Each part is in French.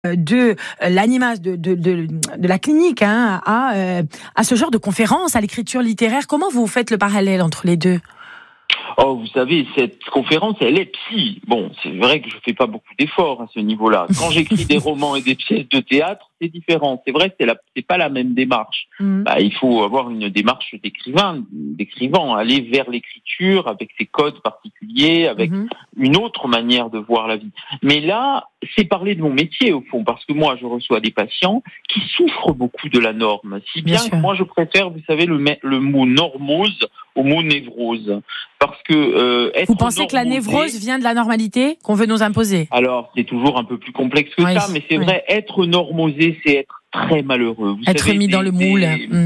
de l'animation de la clinique à ce genre de conférence, à l'écriture littéraire. Comment vous faites le parallèle entre les deux ? Oh, vous savez, cette conférence, elle est psy. Bon, c'est vrai que je fais pas beaucoup d'efforts à ce niveau-là. Quand j'écris des romans et des pièces de théâtre, c'est différent. C'est vrai que c'est pas la même démarche. Il faut avoir une démarche d'écrivain, aller vers l'écriture avec ses codes particuliers, avec une autre manière de voir la vie. Mais là, c'est parler de mon métier au fond, parce que moi, je reçois des patients qui souffrent beaucoup de la norme. Si bien que moi, je préfère, vous savez, le mot normose au mot névrose. Parce que vous pensez que la névrose vient de la normalité qu'on veut nous imposer ? Alors, c'est toujours un peu plus complexe que ça, mais c'est vrai, être normosé, c'est être très malheureux. Vous être savez, mis dans le moule.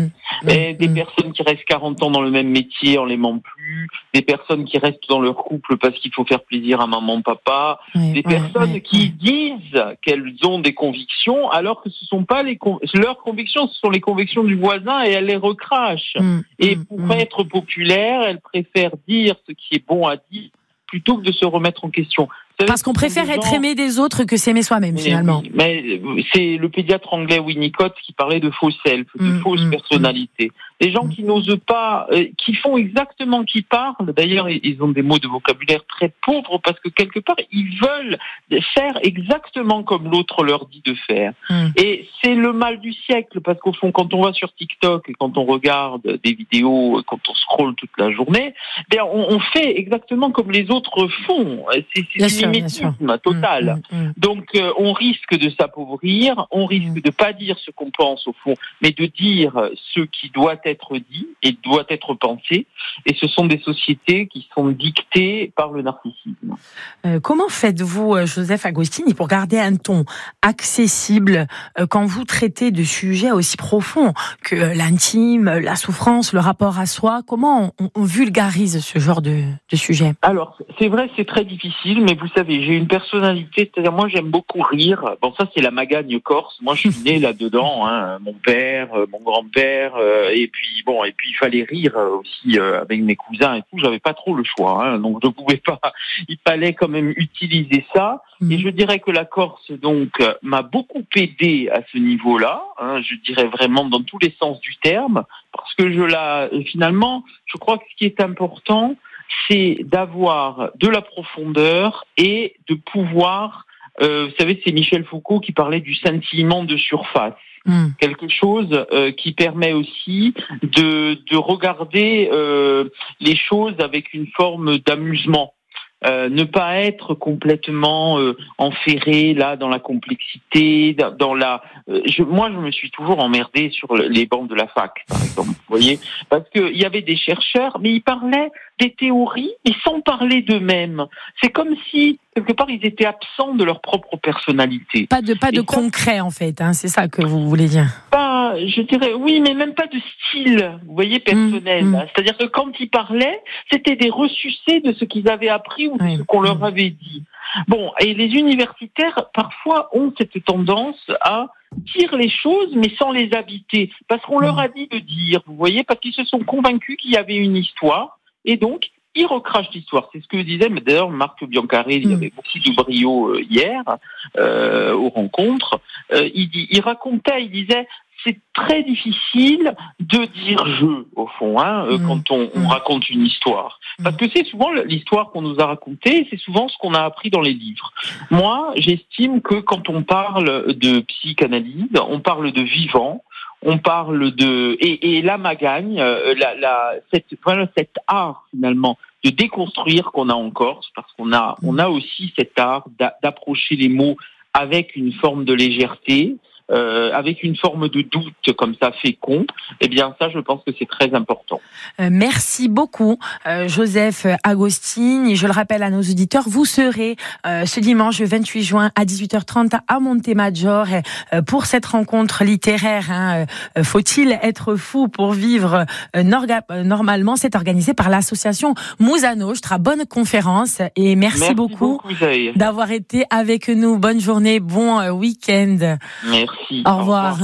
Des personnes qui restent 40 ans dans le même métier, on les ment plus. Des personnes qui restent dans leur couple parce qu'il faut faire plaisir à maman, papa. Des personnes qui disent qu'elles ont des convictions alors que ce sont pas leurs convictions, ce sont les convictions du voisin et elles les recrachent. Et pour être populaire, elles préfèrent dire ce qui est bon à dire plutôt que de se remettre en question. Parce qu'on préfère être aimé des autres que s'aimer soi-même, finalement. Oui, mais c'est le pédiatre anglais Winnicott qui parlait de faux self, de fausses personnalités. Des gens qui n'osent pas, qui font exactement, qui parlent. D'ailleurs, ils ont des mots de vocabulaire très pauvres parce que quelque part, ils veulent faire exactement comme l'autre leur dit de faire. Et c'est le mal du siècle parce qu'au fond, quand on va sur TikTok et quand on regarde des vidéos, quand on scrolle toute la journée, on fait exactement comme les autres font. C'est mimétisme total. Donc, on risque de s'appauvrir, on risque de pas dire ce qu'on pense au fond, mais de dire ce qui doit être dit et doit être pensé. Et ce sont des sociétés qui sont dictées par le narcissisme. Comment faites-vous, Joseph Agostini, pour garder un ton accessible quand vous traitez de sujets aussi profonds que l'intime, la souffrance, le rapport à soi ? Comment on vulgarise ce genre de sujet ? Alors, c'est vrai, c'est très difficile, mais vous savez, j'ai une personnalité, c'est-à-dire moi j'aime beaucoup rire. Bon, ça c'est la magagne corse. Moi je suis né là-dedans, mon père, mon grand-père, et puis il fallait rire aussi avec mes cousins et tout. J'avais pas trop le choix, donc je pouvais pas. Il fallait quand même utiliser ça. Et je dirais que la Corse donc m'a beaucoup aidé à ce niveau-là. Je dirais vraiment dans tous les sens du terme, parce que finalement, je crois que ce qui est important, c'est d'avoir de la profondeur et de pouvoir, vous savez, c'est Michel Foucault qui parlait du scintillement de surface. Quelque chose qui permet aussi de regarder les choses avec une forme d'amusement. Ne pas être complètement enferré là dans la complexité, moi je me suis toujours emmerdé sur les bancs de la fac, par exemple, vous voyez, parce que il y avait des chercheurs, mais ils parlaient des théories, mais sans parler d'eux-mêmes. C'est comme si quelque part ils étaient absents de leur propre personnalité. Pas de concret en fait, c'est ça que vous voulez dire. Je dirais oui, mais même pas de style, vous voyez, personnel. C'est-à-dire que quand ils parlaient, c'était des ressucés de ce qu'ils avaient appris ou de ce qu'on leur avait dit. Bon, et les universitaires, parfois, ont cette tendance à dire les choses, mais sans les habiter. Parce qu'on leur a dit de dire, vous voyez, parce qu'ils se sont convaincus qu'il y avait une histoire, et donc, ils recrachent l'histoire. C'est ce que disait d'ailleurs Marc Biancaré, il y avait beaucoup de brio hier, aux rencontres. Il racontait, il disait, c'est très difficile de dire je, au fond, quand on raconte une histoire. Parce que c'est souvent l'histoire qu'on nous a racontée, c'est souvent ce qu'on a appris dans les livres. Moi, j'estime que quand on parle de psychanalyse, on parle de vivant, on parle de... Et la magagne, cet art, finalement, de déconstruire qu'on a en Corse, parce qu'on a aussi cet art d'approcher les mots avec une forme de légèreté, avec une forme de doute comme ça fécond, eh bien ça je pense que c'est très important. Merci beaucoup Joseph Agostini. Je le rappelle à nos auditeurs, vous serez ce dimanche 28 juin à 18h30 à Montemaggiore pour cette rencontre littéraire. Faut-il être fou pour vivre normalement? C'est organisé par l'association Musa Nostra. Bonne conférence et merci beaucoup d'avoir été avec nous. Bonne journée, bon week-end. Merci. Au revoir.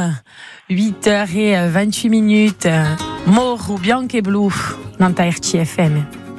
8h28. Moro Bianche e Blu, dans ta RCFM.